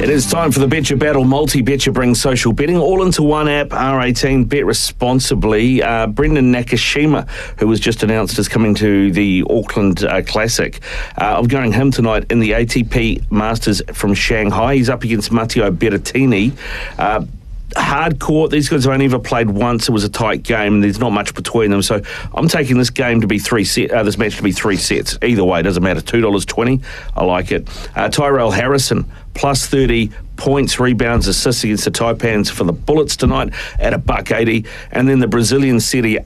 It is time for the Betcha Battle. Multi-Betcha brings social betting all into one app. R18, bet responsibly. Brendan Nakashima, who was just announced as coming to the Auckland Classic. I'm going him tonight in the ATP Masters from Shanghai. He's up against Matteo Berrettini. Hard court. These guys have only ever played once. It was a tight game, and there's not much between them. So I'm taking this game to be this match to be 3 sets. Either way, it doesn't matter. $2.20. I like it. Tyrell Harrison plus 30 points, rebounds, assists against the Taipans for the Bullets tonight at $1.80, and then the Brazilian Serie